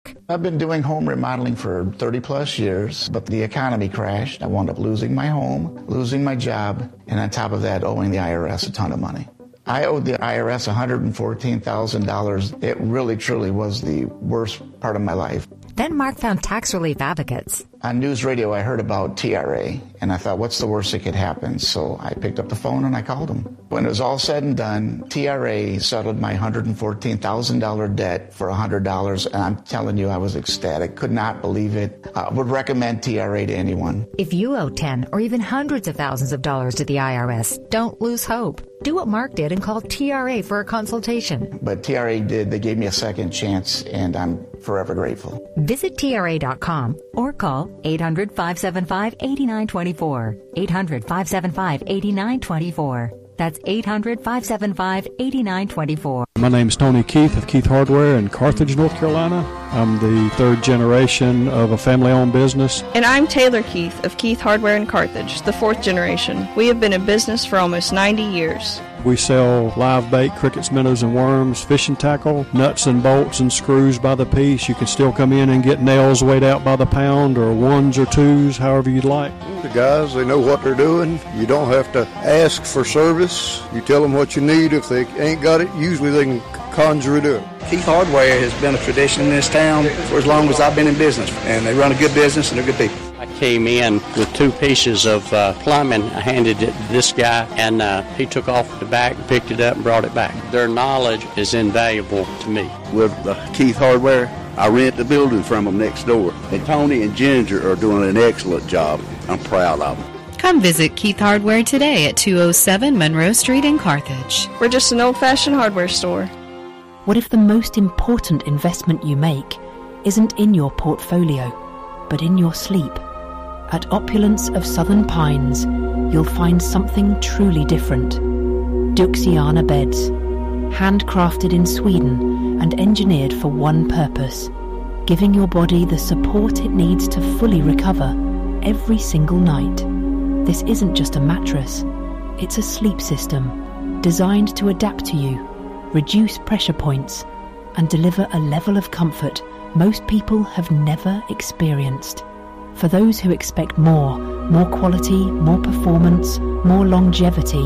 Mark. I've been doing home remodeling for 30-plus years, but the economy crashed. I wound up losing my home, losing my job, and on top of that, owing the IRS a ton of money. I owed the IRS $114,000. It really, truly was the worst part of my life. Then Mark found tax relief advocates. On news radio, I heard about TRA, and I thought, what's the worst that could happen? So I picked up the phone and I called them. When it was all said and done, TRA settled my $114,000 debt for $100, and I'm telling you, I was ecstatic. Could not believe it. I would recommend TRA to anyone. If you owe 10 or even hundreds of thousands of dollars to the IRS, don't lose hope. Do what Mark did and call TRA for a consultation. But TRA did. They gave me a second chance, and I'm forever grateful. Visit TRA.com or call 800-575-8924. 800-575-8924. That's 800-575-8924. My name is Tony Keith of Keith Hardware in Carthage, North Carolina. I'm the third generation of a family-owned business. And I'm Taylor Keith of Keith Hardware in Carthage, the fourth generation. We have been in business for almost 90 years. We sell live bait, crickets, minnows, and worms, fishing tackle, nuts and bolts and screws by the piece. You can still come in and get nails weighed out by the pound, or ones or twos, however you'd like. The guys, they know what they're doing. You don't have to ask for service. You tell them what you need. If they ain't got it, usually they can conjure it up. Keith Hardware has been a tradition in this town for as long as I've been in business, and they run a good business and they're good people. I came in with 2 pieces of plumbing. I handed it to this guy, and he took off the back, picked it up, and brought it back. Their knowledge is invaluable to me. With Keith Hardware, I rent the building from them next door. And Tony and Ginger are doing an excellent job. I'm proud of them. Come visit Keith Hardware today at 207 Monroe Street in Carthage. We're just an old-fashioned hardware store. What if the most important investment you make isn't in your portfolio, but in your sleep? At Opulence of Southern Pines, you'll find something truly different. Duxiana beds, handcrafted in Sweden and engineered for one purpose, giving your body the support it needs to fully recover every single night. This isn't just a mattress, it's a sleep system designed to adapt to you, reduce pressure points, and deliver a level of comfort most people have never experienced. For those who expect more quality, more performance, more longevity,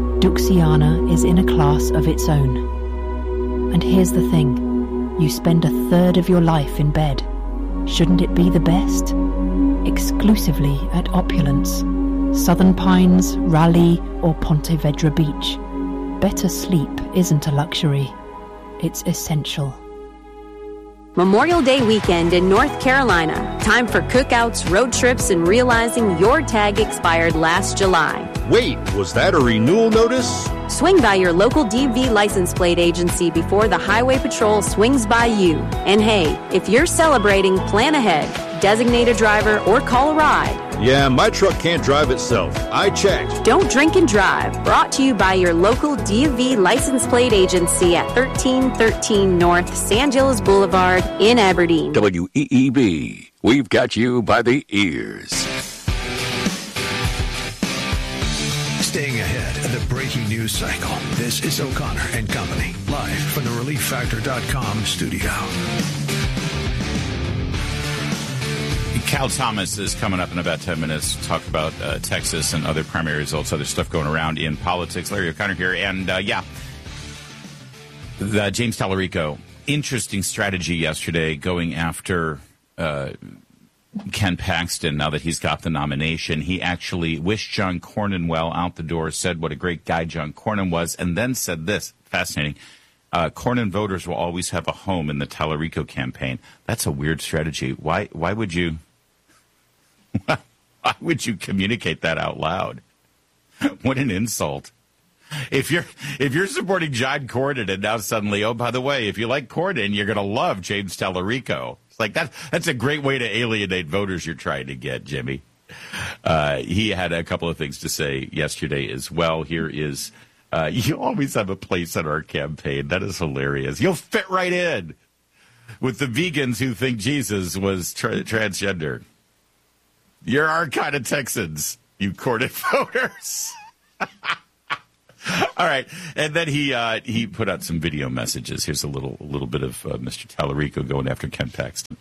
Duxiana is in a class of its own. And here's the thing, you spend a third of your life in bed. Shouldn't it be the best? Exclusively at Opulence, Southern Pines, Raleigh, or Ponte Vedra Beach. Better sleep isn't a luxury, it's essential. Memorial Day weekend in North Carolina. Time for cookouts, road trips, and realizing your tag expired last July. Wait, was that a renewal notice? Swing by your local DMV license plate agency before the Highway Patrol swings by you. And hey, if you're celebrating, plan ahead. Designate a driver or call a ride. Yeah, my truck can't drive itself. I checked. Don't drink and drive. Brought to you by your local DMV license plate agency at 1313 North San Gilles Boulevard in Aberdeen. WEEB. We've got you by the ears. Staying ahead of the breaking news cycle. This is O'Connor and Company, live from the ReliefFactor.com studio. Cal Thomas is coming up in about 10 minutes to talk about Texas and other primary results, other stuff going around in politics. Larry O'Connor here. And, the James Tallarico, interesting strategy yesterday going after Ken Paxton now that he's got the nomination. He actually wished John Cornyn well out the door, said what a great guy John Cornyn was, and then said this, fascinating, Cornyn voters will always have a home in the Tallarico campaign. That's a weird strategy. Why would you... Why would you communicate that out loud? What an insult. If you're supporting John Cornyn and now suddenly, oh, by the way, if you like Cornyn, you're going to love James Tallarico. It's like that's a great way to alienate voters you're trying to get, Jimmy. He had a couple of things to say yesterday as well. Here is, you always have a place in our campaign. That is hilarious. You'll fit right in with the vegans who think Jesus was transgender. You're our kind of Texans, you Cornyn voters. All right, and then he put out some video messages. Here's a little bit of Mr. Tallarico going after Ken Paxton.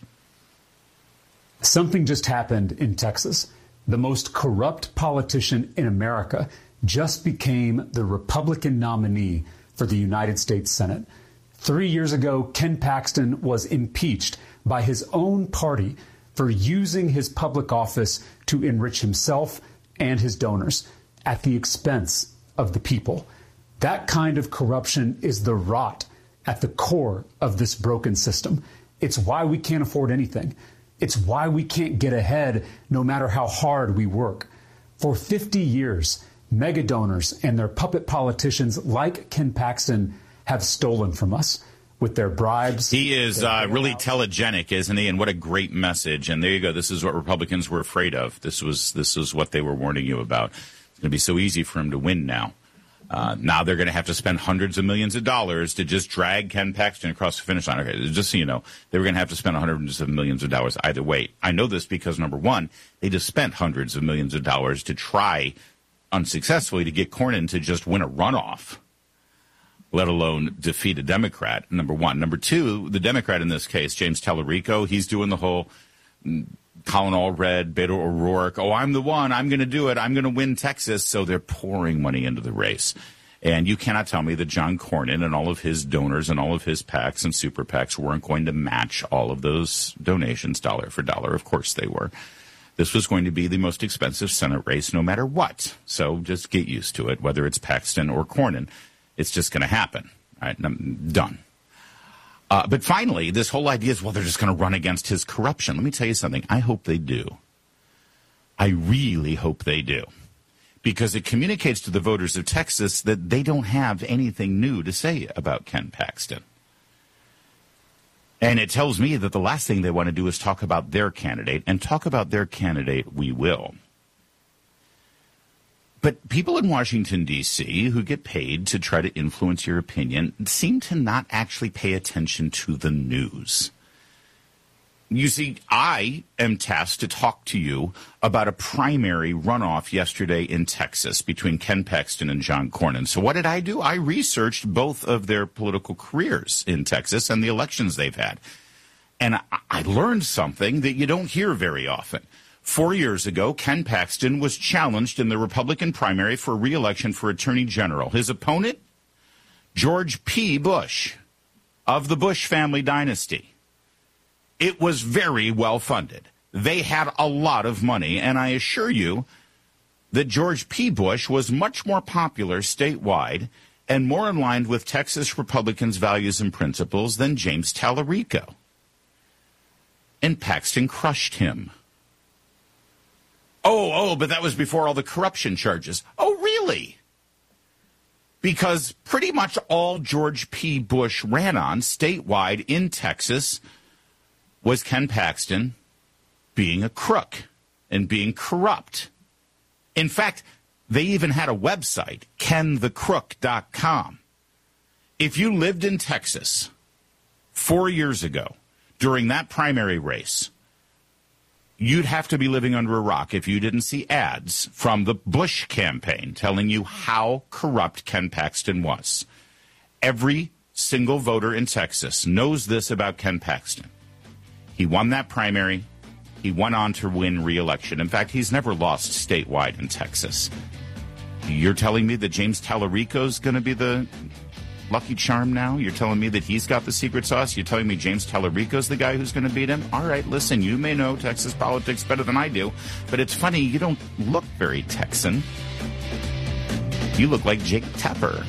Something just happened in Texas. The most corrupt politician in America just became the Republican nominee for the United States Senate. 3 years ago, Ken Paxton was impeached by his own party for using his public office to enrich himself and his donors at the expense of the people. That kind of corruption is the rot at the core of this broken system. It's why we can't afford anything. It's why we can't get ahead no matter how hard we work. For 50 years, mega donors and their puppet politicians like Ken Paxton have stolen from us with their bribes. He is really telegenic, isn't he? And what a great message. And there you go. This is what Republicans were afraid of. This was what they were warning you about. It's going to be so easy for him to win now. Now they're going to have to spend hundreds of millions of dollars to just drag Ken Paxton across the finish line. Okay, just so you know, they were going to have to spend hundreds of millions of dollars either way. I know this because, number one, they just spent hundreds of millions of dollars to try unsuccessfully to get Cornyn to just win a runoff, let alone defeat a Democrat, number one. Number two, the Democrat in this case, James Tallarico, he's doing the whole Colin Allred, Beto O'Rourke, I'm the one, I'm going to do it, I'm going to win Texas. So they're pouring money into the race. And you cannot tell me that John Cornyn and all of his donors and all of his PACs and super PACs weren't going to match all of those donations dollar for dollar. Of course they were. This was going to be the most expensive Senate race no matter what. So just get used to it, whether it's Paxton or Cornyn. It's just going to happen. All right, I'm done. But finally, this whole idea is, well, they're just going to run against his corruption. Let me tell you something. I hope they do. I really hope they do. Because it communicates to the voters of Texas that they don't have anything new to say about Ken Paxton. And it tells me that the last thing they want to do is talk about their candidate, and talk about their candidate we will. But people in Washington, D.C., who get paid to try to influence your opinion, seem to not actually pay attention to the news. You see, I am tasked to talk to you about a primary runoff yesterday in Texas between Ken Paxton and John Cornyn. So what did I do? I researched both of their political careers in Texas and the elections they've had. And I learned something that you don't hear very often. 4 years ago, Ken Paxton was challenged in the Republican primary for re-election for Attorney General. His opponent, George P. Bush of the Bush family dynasty. It was very well funded. They had a lot of money, and I assure you that George P. Bush was much more popular statewide and more in line with Texas Republicans' values and principles than James Tallarico. And Paxton crushed him. But that was before all the corruption charges. Oh, really? Because pretty much all George P. Bush ran on statewide in Texas was Ken Paxton being a crook and being corrupt. In fact, they even had a website, kenthecrook.com. If you lived in Texas 4 years ago during that primary race, you'd have to be living under a rock if you didn't see ads from the Bush campaign telling you how corrupt Ken Paxton was. Every single voter in Texas knows this about Ken Paxton. He won that primary. He went on to win re-election. In fact, he's never lost statewide in Texas. You're telling me that James Tallarico's going to be the lucky charm now? You're telling me that he's got the secret sauce? You're telling me James Tallarico's the guy who's going to beat him? All right, listen, you may know Texas politics better than I do, but it's funny, you don't look very Texan. You look like Jake Tapper.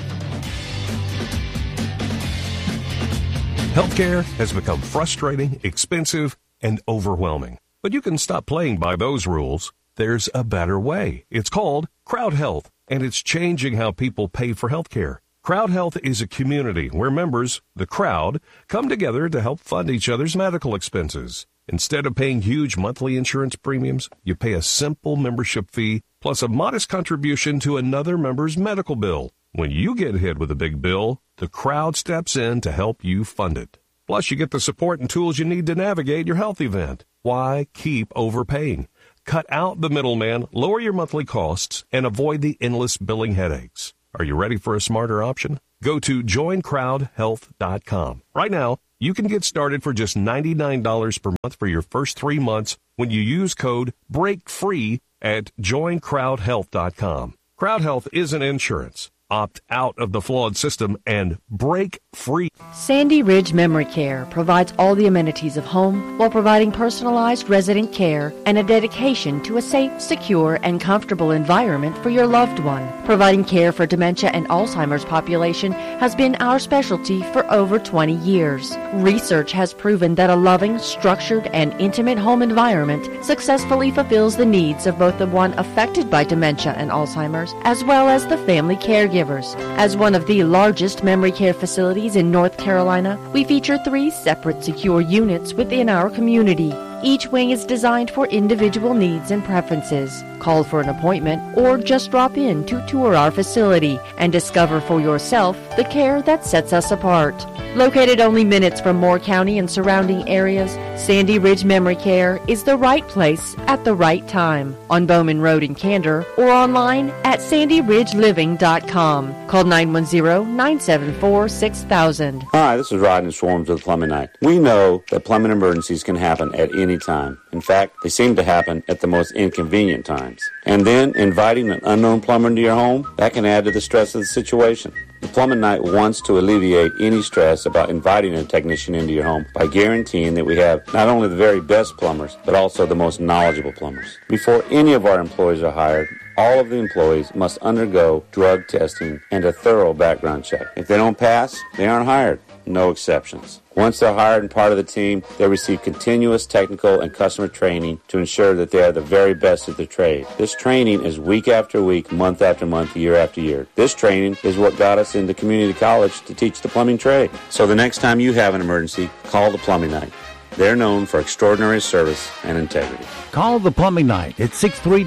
Healthcare has become frustrating, expensive, and overwhelming. But you can stop playing by those rules. There's a better way. It's called Crowd Health, and it's changing how people pay for healthcare. Crowd Health is a community where members, the crowd, come together to help fund each other's medical expenses. Instead of paying huge monthly insurance premiums, you pay a simple membership fee plus a modest contribution to another member's medical bill. When you get hit with a big bill, the crowd steps in to help you fund it. Plus, you get the support and tools you need to navigate your health event. Why keep overpaying? Cut out the middleman, lower your monthly costs, and avoid the endless billing headaches. Are you ready for a smarter option? Go to joincrowdhealth.com. Right now, you can get started for just $99 per month for your first 3 months when you use code BREAKFREE at joincrowdhealth.com. Crowd Health isn't insurance. Opt out of the flawed system and break free. Sandy Ridge Memory Care provides all the amenities of home while providing personalized resident care and a dedication to a safe, secure, and comfortable environment for your loved one. Providing care for dementia and Alzheimer's population has been our specialty for over 20 years. Research has proven that a loving, structured, and intimate home environment successfully fulfills the needs of both the one affected by dementia and Alzheimer's as well as the family caregiver. As one of the largest memory care facilities in North Carolina, we feature 3 separate secure units within our community. Each wing is designed for individual needs and preferences. Call for an appointment or just drop in to tour our facility and discover for yourself the care that sets us apart. Located only minutes from Moore County and surrounding areas, Sandy Ridge Memory Care is the right place at the right time on Bowman Road in Candor or online at sandyridgeliving.com. Call 910-974-6000. Hi, this is Rodney Swarms with Plumbing Night. We know that plumbing emergencies can happen at any time. In fact, they seem to happen at the most inconvenient times. And then inviting an unknown plumber into your home, that can add to the stress of the situation. The Plumbing Night wants to alleviate any stress about inviting a technician into your home by guaranteeing that we have not only the very best plumbers, but also the most knowledgeable plumbers. Before any of our employees are hired, all of the employees must undergo drug testing and a thorough background check. If they don't pass, they aren't hired. No exceptions. Once they're hired and part of the team, they receive continuous technical and customer training to ensure that they are the very best at their trade. This training is week after week, month after month, year after year. This training is what got us into community college to teach the plumbing trade. So the next time you have an emergency, call the Plumbing Night. They're known for extraordinary service and integrity. Call the Plumbing Night at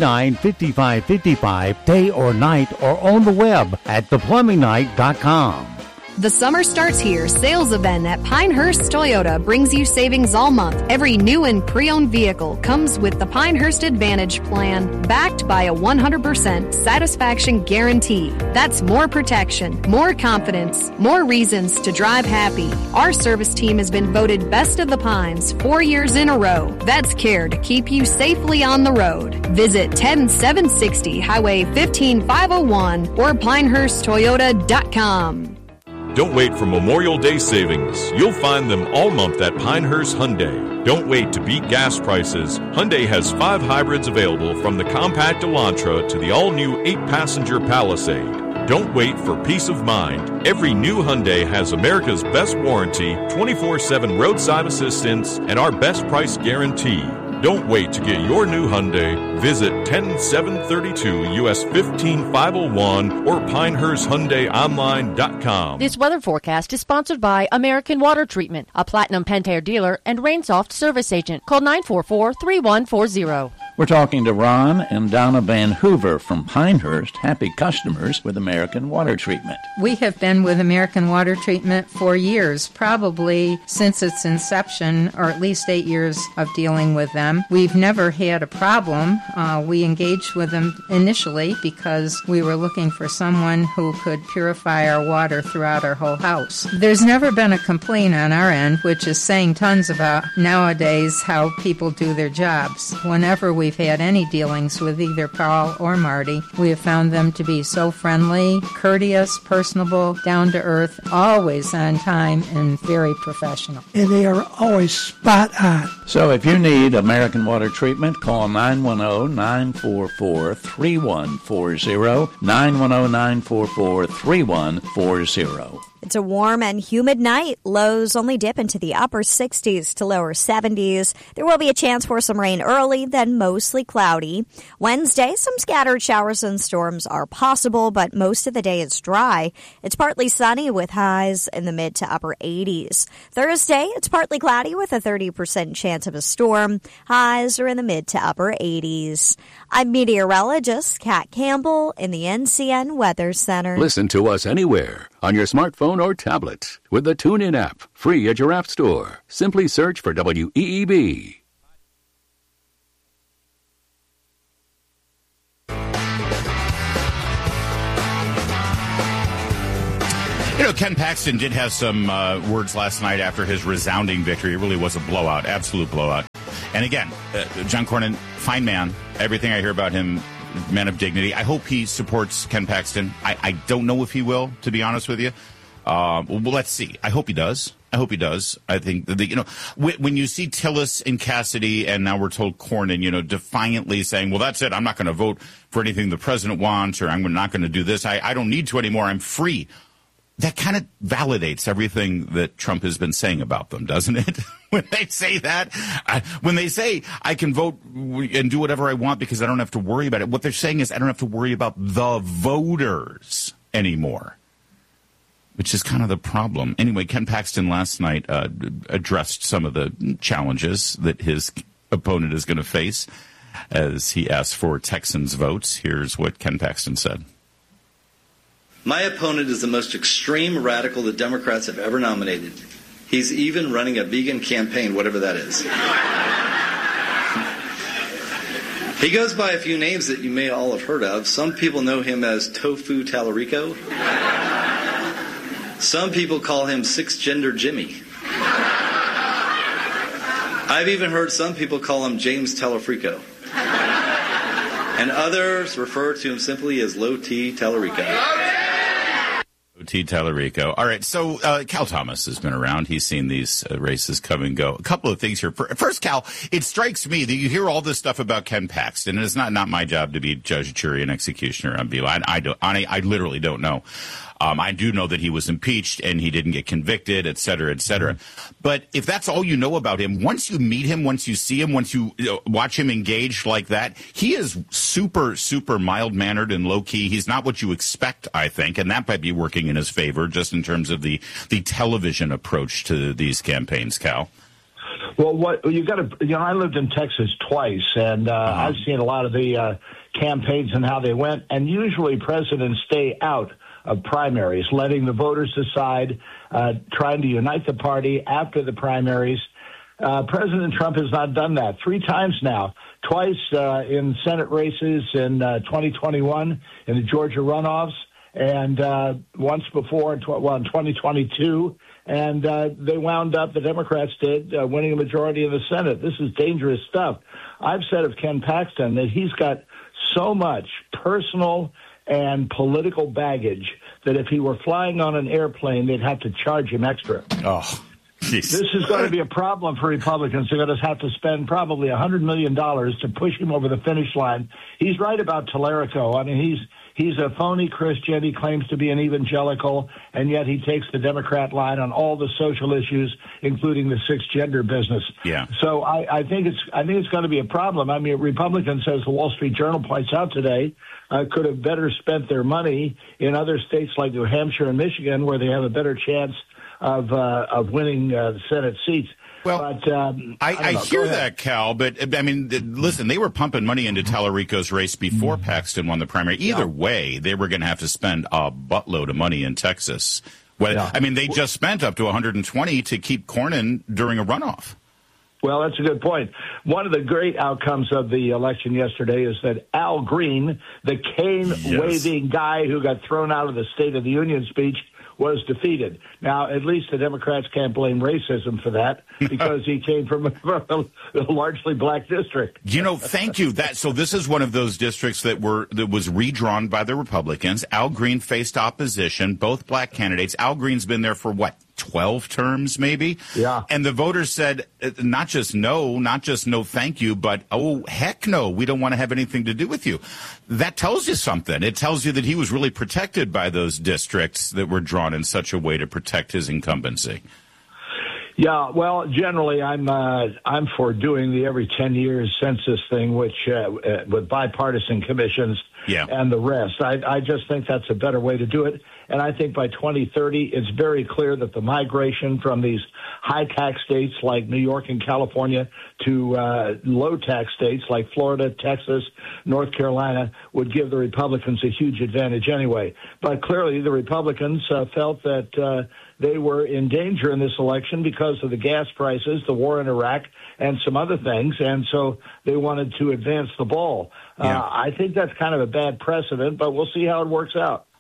639-5555, day or night, or on the web at theplumbingnight.com. The summer starts here. Sales event at Pinehurst Toyota brings you savings all month. Every new and pre-owned vehicle comes with the Pinehurst Advantage Plan, backed by a 100% satisfaction guarantee. That's more protection, more confidence, more reasons to drive happy. Our service team has been voted Best of the Pines 4 years in a row. That's care to keep you safely on the road. Visit 10760 Highway 15501 or PinehurstToyota.com. Don't wait for Memorial Day savings. You'll find them all month at Pinehurst Hyundai. Don't wait to beat gas prices. Hyundai has 5 hybrids available, from the compact Elantra to the all-new 8-passenger Palisade. Don't wait for peace of mind. Every new Hyundai has America's best warranty, 24/7 roadside assistance, and our best price guarantee. Don't wait to get your new Hyundai. Visit 10732 US 15501 or PinehurstHyundaiOnline.com. This weather forecast is sponsored by American Water Treatment, a Platinum Pentair dealer and Rainsoft service agent. Call 944-3140. We're talking to Ron and Donna Van Hoover from Pinehurst, happy customers with American Water Treatment. We have been with American Water Treatment for years, probably since its inception, or at least 8 years of dealing with them. We've never had a problem. We engaged with them initially because we were looking for someone who could purify our water throughout our whole house. There's never been a complaint on our end, which is saying tons about nowadays how people do their jobs. Whenever we've had any dealings with either Paul or Marty, we have found them to be so friendly, courteous, personable, down to earth, always on time, and very professional. And they are always spot on. So if you need American Water Treatment, call 910-944-3140, 910-944-3140. It's a warm and humid night. Lows only dip into the upper 60s to lower 70s. There will be a chance for some rain early, then mostly cloudy. Wednesday, some scattered showers and storms are possible, but most of the day is dry. It's partly sunny with highs in the mid to upper 80s. Thursday, it's partly cloudy with a 30% chance of a storm. Highs are in the mid to upper 80s. I'm meteorologist Kat Campbell in the NCN Weather Center. Listen to us anywhere on your smartphone or tablet with the TuneIn app, free at your app store. Simply search for WEEB. Ken Paxton did have some words last night after his resounding victory. It really was a blowout, absolute blowout. And again, John Cornyn, fine man. Everything I hear about him, man of dignity. I hope he supports Ken Paxton. I don't know if he will, to be honest with you. Well, let's see. I hope he does. I think that, when you see Tillis and Cassidy, and now we're told Cornyn, defiantly saying, well, that's it. I'm not going to vote for anything the president wants, or I'm not going to do this. I don't need to anymore. I'm free. That kind of validates everything that Trump has been saying about them, doesn't it? When they say that, when they say I can vote and do whatever I want because I don't have to worry about it, what they're saying is I don't have to worry about the voters anymore, which is kind of the problem. Anyway, Ken Paxton last night addressed some of the challenges that his opponent is going to face as he asked for Texans' votes. Here's what Ken Paxton said. My opponent is the most extreme radical the Democrats have ever nominated. He's even running a vegan campaign, whatever that is. He goes by a few names that you may all have heard of. Some people know him as Tofu Tallarico. Some people call him Six-Gender Jimmy. I've even heard some people call him James Tallafrico. And others refer to him simply as Low T Tallarico. T. Tallarico. All right, so Cal Thomas has been around. He's seen these races come and go. A couple of things here. First, Cal, it strikes me that you hear all this stuff about Ken Paxton, and it's not my job to be judge, jury, and executioner on Beale. I literally don't know. I do know that he was impeached and he didn't get convicted, et cetera, et cetera. But if that's all you know about him, once you meet him, once you see him, once you watch him engaged like that, he is super, super mild-mannered and low-key. He's not what you expect, I think, and that might be working in his favor just in terms of the television approach to these campaigns, Cal. Well, you got to, I lived in Texas twice, and I've seen a lot of the campaigns and how they went, and usually presidents stay out of primaries, letting the voters decide, trying to unite the party after the primaries. President Trump has not done that 3 times now, twice in Senate races in 2021 in the Georgia runoffs, and once before in 2022. And they wound up, the Democrats did, winning a majority in the Senate. This is dangerous stuff. I've said of Ken Paxton that he's got so much personal and political baggage that if he were flying on an airplane, they'd have to charge him extra. Oh, geez. This is going to be a problem for Republicans. They're going to have to spend probably $100 million to push him over the finish line. He's right about Tallarico. I mean, he's a phony Christian. He claims to be an evangelical, and yet he takes the Democrat line on all the social issues, including the six-gender business. Yeah. So I think it's going to be a problem. I mean, Republicans, as the Wall Street Journal points out today, could have better spent their money in other states like New Hampshire and Michigan, where they have a better chance of winning the Senate seats. Well, but, I hear that, Cal, but, I mean, listen, they were pumping money into Tallarico's race before Paxton won the primary. Either way, they were going to have to spend a buttload of money in Texas. I mean, they just spent up to $120 to keep Cornyn during a runoff. Well, that's a good point. One of the great outcomes of the election yesterday is that Al Green, the cane-waving guy who got thrown out of the State of the Union speech, was defeated. Now, at least the Democrats can't blame racism for that because he came from a largely black district. Thank you. So this is one of those districts that was redrawn by the Republicans. Al Green faced opposition, both black candidates. Al Green's been there for 12 terms maybe? Yeah. And the voters said not just no thank you, but oh, heck no, we don't want to have anything to do with you. That tells you something. It tells you that he was really protected by those districts that were drawn in such a way to protect his incumbency. Yeah, well, generally, I'm for doing the every 10 years census thing, which with bipartisan commissions and the rest. I just think that's a better way to do it. And I think by 2030, it's very clear that the migration from these high-tax states like New York and California to low-tax states like Florida, Texas, North Carolina would give the Republicans a huge advantage anyway. But clearly, the Republicans felt that they were in danger in this election because of the gas prices, the war in Iraq, and some other things, and so they wanted to advance the ball. I think that's kind of a bad precedent, but we'll see how it works out.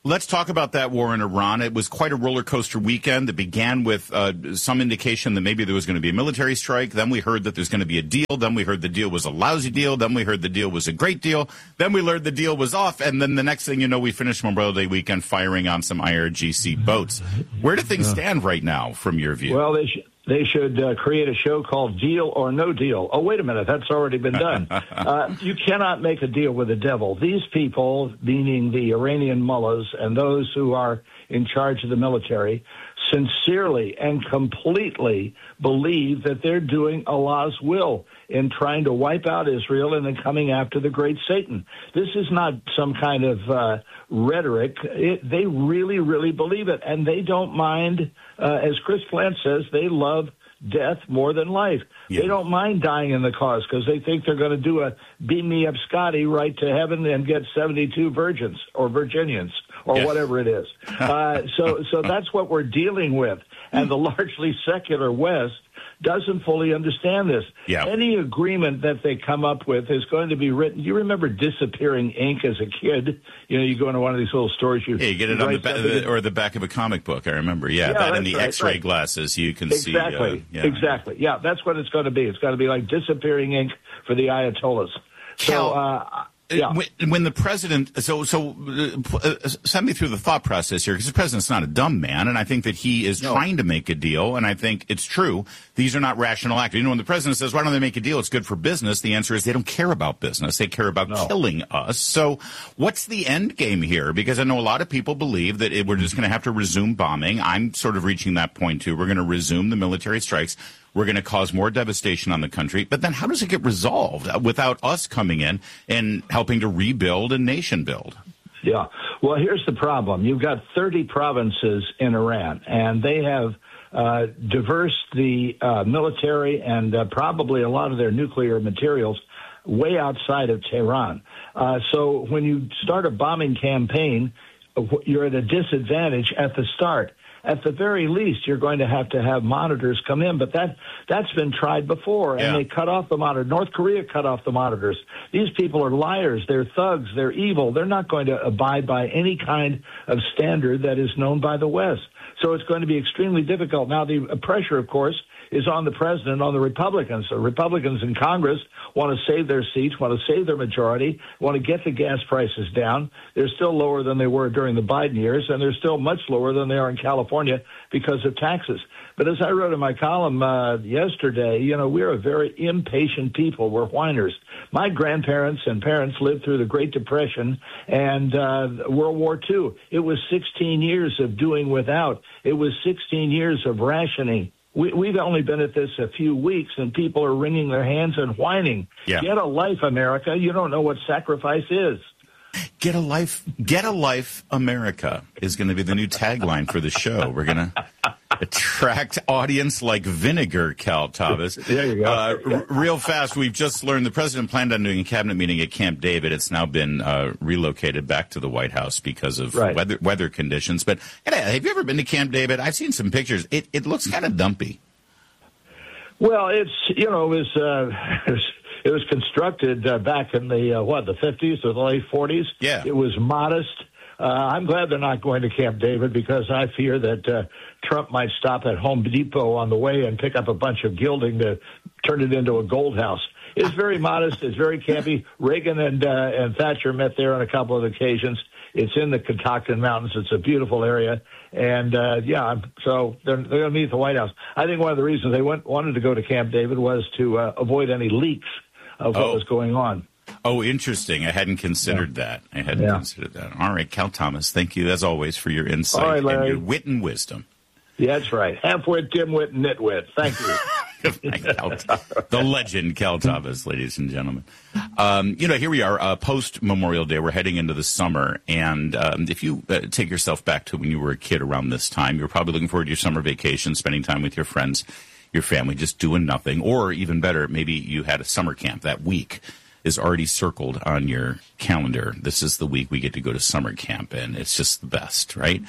Let's talk about that war in Iran. It was quite a roller coaster weekend that began with some indication that maybe there was going to be a military strike. Then we heard that there's going to be a deal. Then we heard the deal was a lousy deal. Then we heard the deal was a great deal. Then we learned the deal was off. And then the next thing you know, we finished Memorial Day weekend firing on some IRGC boats. Where do things stand right now from your view? Well, they should create a show called Deal or No Deal. Oh, wait a minute. That's already been done. You cannot make a deal with the devil. These people, meaning the Iranian mullahs and those who are in charge of the military, sincerely and completely believe that they're doing Allah's will in trying to wipe out Israel and then coming after the great Satan. This is not some kind of rhetoric. They really, really believe it. And they don't mind, as Chris Plant says, they love death more than life. Yeah. They don't mind dying in the cause because they think they're going to do a beam me up Scotty right to heaven and get 72 virgins or Virginians or whatever it is. So that's what we're dealing with. And the largely secular West doesn't fully understand this. Yeah. Any agreement that they come up with is going to be written. You remember Disappearing Ink as a kid? You know, you go into one of these little stores. You get it on the back of a comic book. I remember. Yeah, that and the X-ray glasses you can see. Exactly. Yeah, that's what it's going to be. It's going to be like Disappearing Ink for the Ayatollahs. When the president, send me through the thought process here, because the president's not a dumb man, and I think that he is trying to make a deal, and I think it's true. These are not rational actors. You know, when the president says, why don't they make a deal? It's good for business. The answer is they don't care about business. They care about killing us. So what's the end game here? Because I know a lot of people believe that we're just going to have to resume bombing. I'm sort of reaching that point, too. We're going to resume the military strikes. We're going to cause more devastation on the country. But then how does it get resolved without us coming in and helping to rebuild and nation build? Yeah. Well, here's the problem. You've got 30 provinces in Iran, and they have diversed the military and probably a lot of their nuclear materials way outside of Tehran. So when you start a bombing campaign, you're at a disadvantage at the start. At the very least, you're going to have monitors come in, but that's been tried before, and they cut off the monitor. North Korea cut off the monitors. These people are liars. They're thugs. They're evil. They're not going to abide by any kind of standard that is known by the West. So it's going to be extremely difficult. Now, the pressure, of course, is on the president, on the Republicans. The Republicans in Congress want to save their seats, want to save their majority, want to get the gas prices down. They're still lower than they were during the Biden years, and they're still much lower than they are in California because of taxes. But as I wrote in my column yesterday, you know, we're a very impatient people. We're whiners. My grandparents and parents lived through the Great Depression and World War II. It was 16 years of doing without. It was 16 years of rationing. We've only been at this a few weeks, and people are wringing their hands and whining. Yeah. Get a life, America. You don't know what sacrifice is. Get a life, America is going to be the new tagline for the show. We're going to attract audience like vinegar, Kaltavas. There you go. Real fast, we've just learned the president planned on doing a cabinet meeting at Camp David. It's now been relocated back to the White House because of weather conditions. But have you ever been to Camp David? I've seen some pictures. It looks kind of dumpy. Well, it was constructed back in the 50s or the late 40s. Yeah. It was modest. I'm glad they're not going to Camp David because I fear that Trump might stop at Home Depot on the way and pick up a bunch of gilding to turn it into a gold house. It's very modest. It's very campy. Reagan and Thatcher met there on a couple of occasions. It's in the Catoctin Mountains. It's a beautiful area. And, so they're going to meet at the White House. I think one of the reasons they wanted to go to Camp David was to avoid any leaks of what was going on. Oh, interesting. I hadn't considered that. All right, Cal Thomas, thank you, as always, for your insight and your wit and wisdom. Yeah, that's right. Half-wit, dimwit, and nitwit. Thank you. The legend, Cal Thomas, ladies and gentlemen. Here we are, post-Memorial Day. We're heading into the summer. And if you take yourself back to when you were a kid around this time, you're probably looking forward to your summer vacation, spending time with your friends, your family, just doing nothing. Or even better, maybe you had a summer camp. That week is already circled on your calendar. This is the week we get to go to summer camp, and it's just the best, right?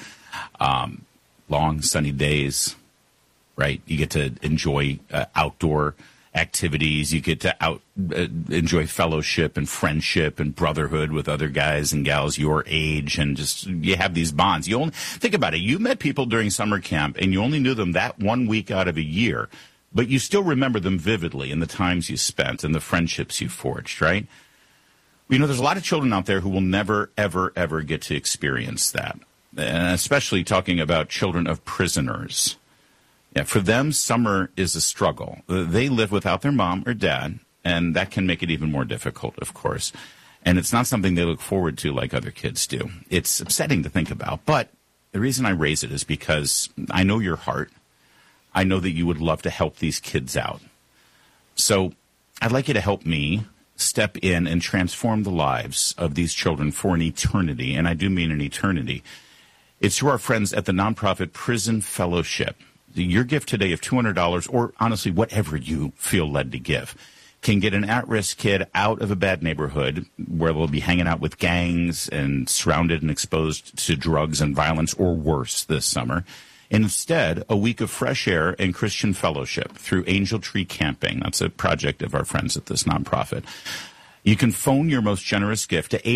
Long, sunny days, right? You get to enjoy outdoor activities. You get to enjoy fellowship and friendship and brotherhood with other guys and gals your age, and just you have these bonds. You only think about it. You met people during summer camp, and you only knew them that 1 week out of a year, but you still remember them vividly and the times you spent and the friendships you forged, right? You know, there's a lot of children out there who will never, ever, ever get to experience that, and especially talking about children of prisoners. Yeah, for them, summer is a struggle. They live without their mom or dad, and that can make it even more difficult, of course. And it's not something they look forward to like other kids do. It's upsetting to think about, but the reason I raise it is because I know your heart. I know that you would love to help these kids out. So I'd like you to help me step in and transform the lives of these children for an eternity, and I do mean an eternity. It's to our friends at the nonprofit Prison Fellowship. Your gift today of $200, or honestly whatever you feel led to give, can get an at-risk kid out of a bad neighborhood where they'll be hanging out with gangs and surrounded and exposed to drugs and violence or worse this summer. Instead, a week of fresh air and Christian fellowship through Angel Tree Camping. That's a project of our friends at this nonprofit. You can phone your most generous gift to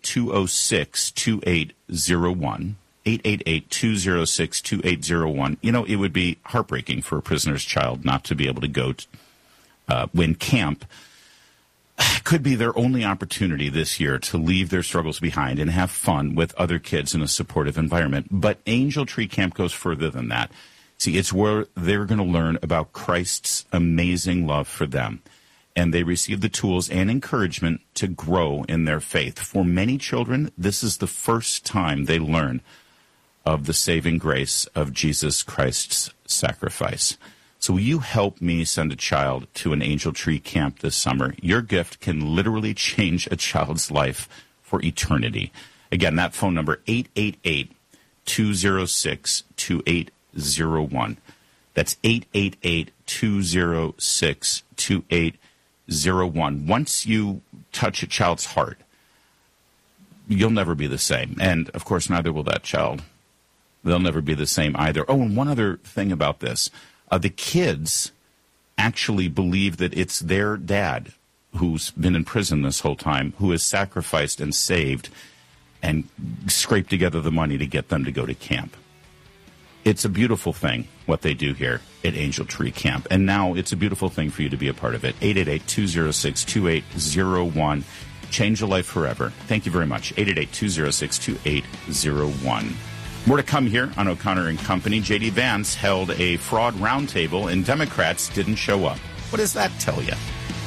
888-206-2801. 888-206-2801. You know, it would be heartbreaking for a prisoner's child not to be able to go when camp could be their only opportunity this year to leave their struggles behind and have fun with other kids in a supportive environment. But Angel Tree Camp goes further than that. See, it's where they're going to learn about Christ's amazing love for them. And they receive the tools and encouragement to grow in their faith. For many children, this is the first time they learn of the saving grace of Jesus Christ's sacrifice. So will you help me send a child to an Angel Tree Camp this summer? Your gift can literally change a child's life for eternity. Again, that phone number, 888-206-2801. That's 888-206-2801. Once you touch a child's heart, you'll never be the same. And, of course, neither will that child. They'll never be the same either. Oh, and one other thing about this. The kids actually believe that it's their dad who's been in prison this whole time, who has sacrificed and saved and scraped together the money to get them to go to camp. It's a beautiful thing, what they do here at Angel Tree Camp. And now it's a beautiful thing for you to be a part of it. 888-206-2801. Change a life forever. Thank you very much. 888-206-2801. More to come here on O'Connor and Company. J.D. Vance held a fraud roundtable and Democrats didn't show up. What does that tell you?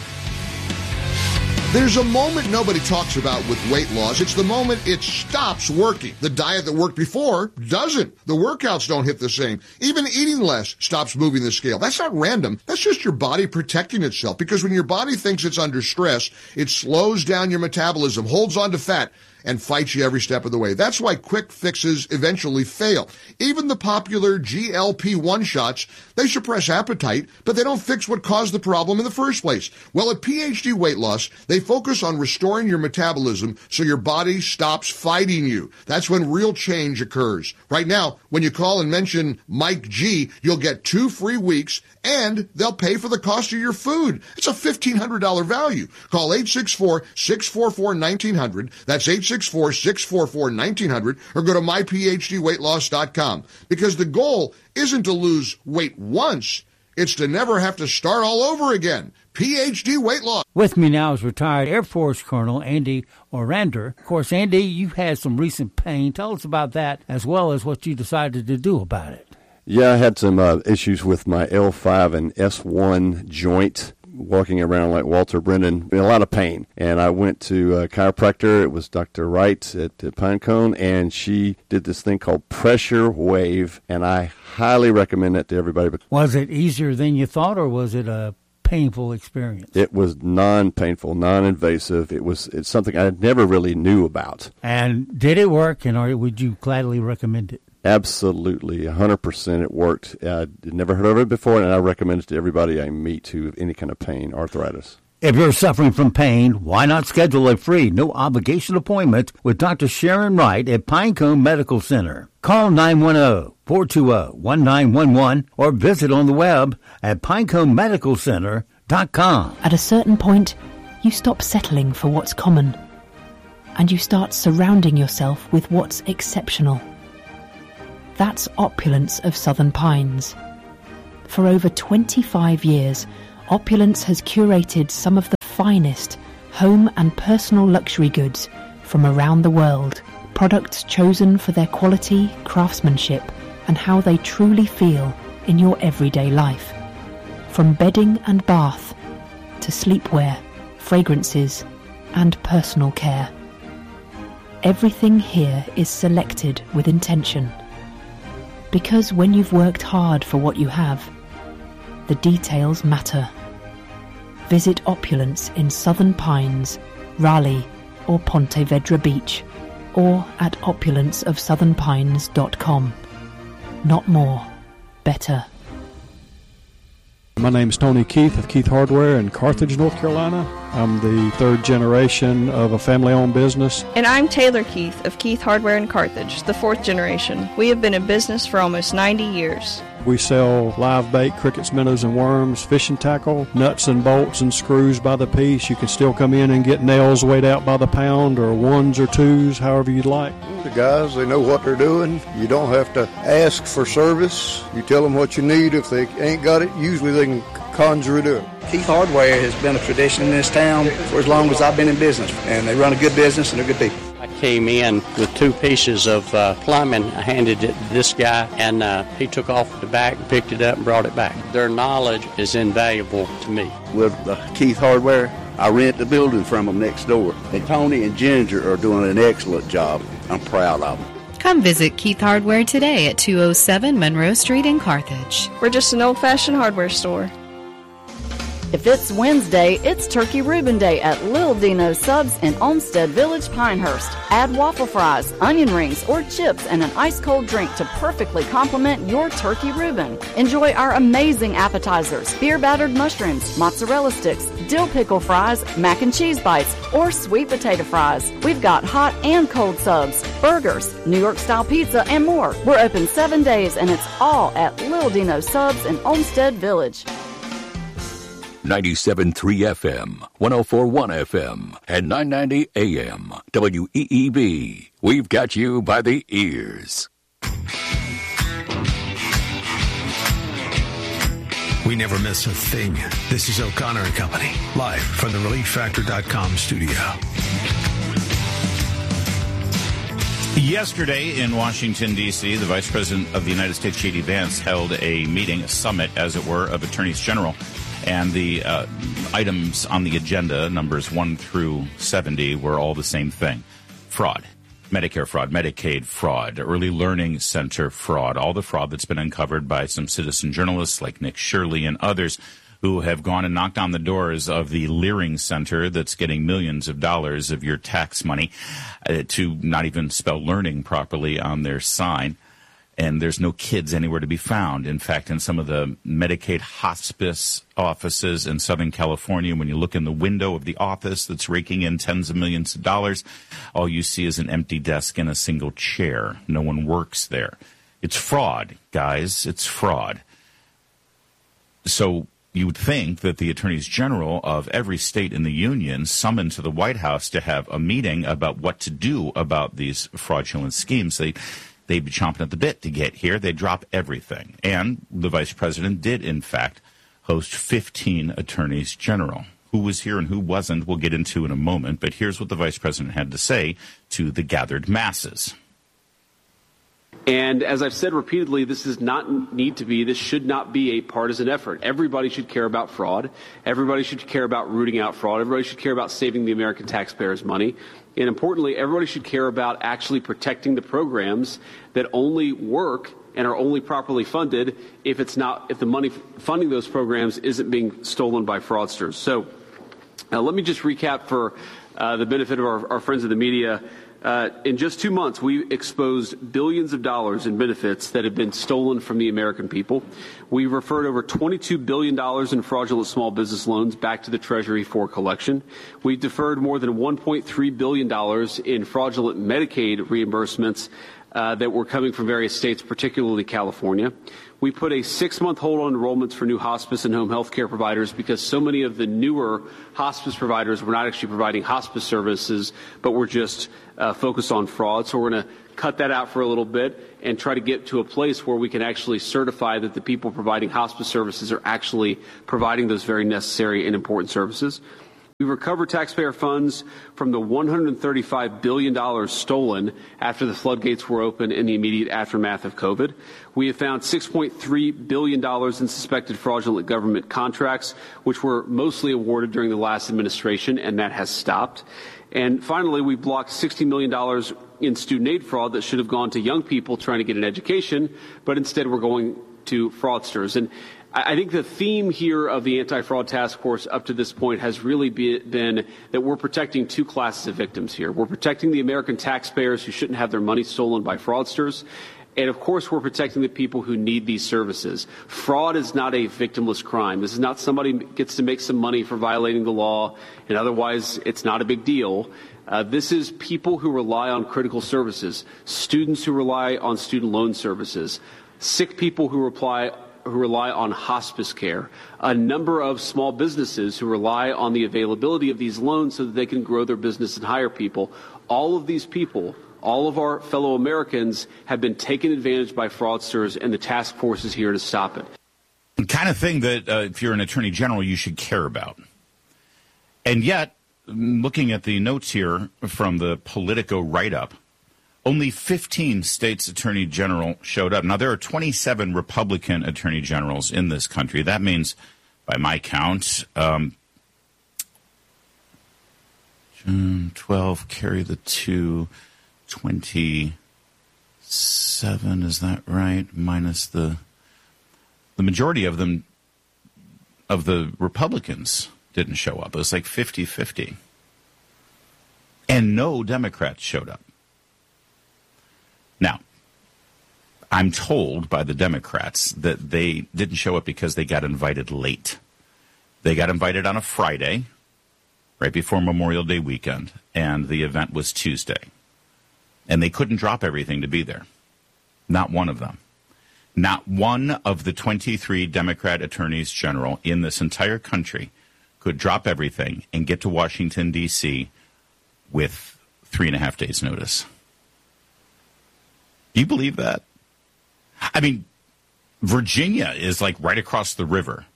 There's a moment nobody talks about with weight loss. It's the moment it stops working. The diet that worked before doesn't. The workouts don't hit the same. Even eating less stops moving the scale. That's not random. That's just your body protecting itself. Because when your body thinks it's under stress, it slows down your metabolism, holds on to fat, and fights you every step of the way. That's why quick fixes eventually fail. Even the popular GLP-1 shots, they suppress appetite, but they don't fix what caused the problem in the first place. Well, at PhD Weight Loss, they focus on restoring your metabolism so your body stops fighting you. That's when real change occurs. Right now, when you call and mention Mike G, you'll get 2 free weeks, and they'll pay for the cost of your food. It's a $1,500 value. Call 864-644-1900. That's 864-644-1900, or go to myphdweightloss.com. Because the goal isn't to lose weight once, it's to never have to start all over again. PhD Weight Loss. With me now is retired Air Force Colonel Andy Orander. Of course, Andy, you've had some recent pain. Tell us about that, as well as what you decided to do about it. Yeah, I had some issues with my L5 and S1 joint, walking around like Walter Brennan, in a lot of pain. And I went to a chiropractor. It was Dr. Wright at Pinecone, and she did this thing called Pressure Wave, and I highly recommend that to everybody. Was it easier than you thought, or was it a painful experience? It was non-painful, non-invasive. It's something I never really knew about. And did it work, and would you gladly recommend it? Absolutely, 100% it worked. I'd never heard of it before, and I recommend it to everybody I meet who have any kind of pain, arthritis. If you're suffering from pain, why not schedule a free, no-obligation appointment with Dr. Sharon Wright at Pinecone Medical Center? Call 910-420-1911 or visit on the web at pineconemedicalcenter.com. PlumbingProducts.com. At a certain point, you stop settling for what's common, and you start surrounding yourself with what's exceptional. That's Opulence of Southern Pines. For over 25 years, Opulence has curated some of the finest home and personal luxury goods from around the world. Products chosen for their quality, craftsmanship, and how they truly feel in your everyday life. From bedding and bath to sleepwear, fragrances, and personal care. Everything here is selected with intention. Because when you've worked hard for what you have, the details matter. Visit Opulence in Southern Pines, Raleigh, or Ponte Vedra Beach, or at opulenceofsouthernpines.com. Not more, better. My name is Tony Keith of Keith Hardware in Carthage, North Carolina. I'm the third generation of a family-owned business. And I'm Taylor Keith of Keith Hardware in Carthage, the fourth generation. We have been in business for almost 90 years. We sell live bait, crickets, minnows, and worms, fishing tackle, nuts and bolts and screws by the piece. You can still come in and get nails weighed out by the pound, or ones or twos, however you'd like. The guys, they know what they're doing. You don't have to ask for service. You tell them what you need. If they ain't got it, usually they can conjure it up. Keith Hardware has been a tradition in this town for as long as I've been in business, and they run a good business and they're good people. I came in with 2 pieces of plumbing. I handed it to this guy, and he took off the back, picked it up, and brought it back. Their knowledge is invaluable to me. With Keith Hardware, I rent the building from them next door. And Tony and Ginger are doing an excellent job. I'm proud of them. Come visit Keith Hardware today at 207 Monroe Street in Carthage. We're just an old-fashioned hardware store. If it's Wednesday, it's Turkey Reuben Day at Lil Dino's Subs in Olmsted Village, Pinehurst. Add waffle fries, onion rings, or chips and an ice-cold drink to perfectly complement your Turkey Reuben. Enjoy our amazing appetizers, beer-battered mushrooms, mozzarella sticks, dill pickle fries, mac and cheese bites, or sweet potato fries. We've got hot and cold subs, burgers, New York-style pizza, and more. We're open 7 days, and it's all at Lil Dino's Subs in Olmsted Village. 97.3 FM, 104.1 FM, and 990 AM. WEEB. We've got you by the ears. We never miss a thing. This is O'Connor and Company, live from the ReliefFactor.com studio. Yesterday in Washington, D.C., the Vice President of the United States, J.D. Vance, held a meeting, a summit, as it were, of attorneys general. And the items on the agenda, numbers 1 through 70, were all the same thing. Fraud, Medicare fraud, Medicaid fraud, early learning center fraud, all the fraud that's been uncovered by some citizen journalists like Nick Shirley and others who have gone and knocked on the doors of the Leering Center that's getting millions of dollars of your tax money to not even spell learning properly on their sign. And there's no kids anywhere to be found. In fact, in some of the Medicaid hospice offices in Southern California, when you look in the window of the office that's raking in tens of millions of dollars, all you see is an empty desk and a single chair. No one works there. It's fraud, guys. It's fraud. So you would think that the attorneys general of every state in the union summoned to the White House to have a meeting about what to do about these fraudulent schemes. They'd be chomping at the bit to get here. They'd drop everything. And the vice president did, in fact, host 15 attorneys general. Who was here and who wasn't, we'll get into in a moment. But here's what the vice president had to say to the gathered masses. And as I've said repeatedly, this should not be a partisan effort. Everybody should care about fraud. Everybody should care about rooting out fraud. Everybody should care about saving the American taxpayers' money. And importantly, everybody should care about actually protecting the programs that only work and are only properly funded if the money funding those programs isn't being stolen by fraudsters. So let me just recap for the benefit of our friends in the media. In just 2 months, we exposed billions of dollars in benefits that have been stolen from the American people. We referred over $22 billion in fraudulent small business loans back to the Treasury for collection. We deferred more than $1.3 billion in fraudulent Medicaid reimbursements that were coming from various states, particularly California. We put a 6-month hold on enrollments for new hospice and home health care providers because so many of the newer hospice providers were not actually providing hospice services, but were just focused on fraud. So we're going to cut that out for a little bit and try to get to a place where we can actually certify that the people providing hospice services are actually providing those very necessary and important services. We recovered taxpayer funds from the $135 billion stolen after the floodgates were open in the immediate aftermath of COVID. We have found $6.3 billion in suspected fraudulent government contracts, which were mostly awarded during the last administration, and that has stopped. And finally, we blocked $60 million in student aid fraud that should have gone to young people trying to get an education, but instead we're going to fraudsters. And I think the theme here of the Anti-Fraud Task Force up to this point has really been that we're protecting two classes of victims here. We're protecting the American taxpayers who shouldn't have their money stolen by fraudsters. And, of course, we're protecting the people who need these services. Fraud is not a victimless crime. This is not somebody gets to make some money for violating the law, and otherwise it's not a big deal. This is people who rely on critical services, students who rely on student loan services, sick people who rely on hospice care, a number of small businesses who rely on the availability of these loans so that they can grow their business and hire people. All of these people, all of our fellow Americans, have been taken advantage by fraudsters, and the task force is here to stop it. The kind of thing that if you're an attorney general, you should care about. And yet, looking at the notes here from the Politico write-up, only 15 states' attorney general showed up. Now, there are 27 Republican attorney generals in this country. That means, by my count, 12, carry the 2, 27, is that right? Minus the majority of them, of the Republicans, didn't show up. It was like 50-50. And no Democrats showed up. Now, I'm told by the Democrats that they didn't show up because they got invited late. They got invited on a Friday, right before Memorial Day weekend, and the event was Tuesday. And they couldn't drop everything to be there. Not one of them. Not one of the 23 Democrat attorneys general in this entire country could drop everything and get to Washington, D.C. with 3.5 days' notice. Do you believe that? I mean, Virginia is like right across the river.